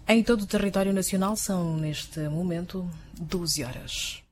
Em todo o território nacional são, neste momento, 12 horas.